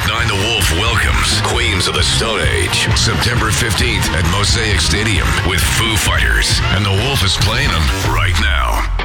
Nine the Wolf welcomes Queens of the Stone Age, September 15th at Mosaic Stadium with Foo Fighters. And the Wolf is playing them right now.